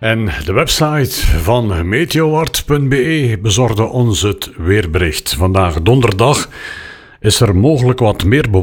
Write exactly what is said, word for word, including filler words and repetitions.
En de website van meteoart punt b e bezorgde ons het weerbericht. Vandaag donderdag is er mogelijk wat meer bewolking.